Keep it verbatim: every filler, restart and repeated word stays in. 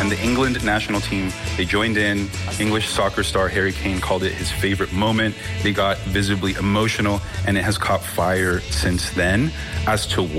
And the England national team, they joined in. English soccer star Harry Kane called it his favorite moment. They got visibly emotional, and it has caught fire since then. As to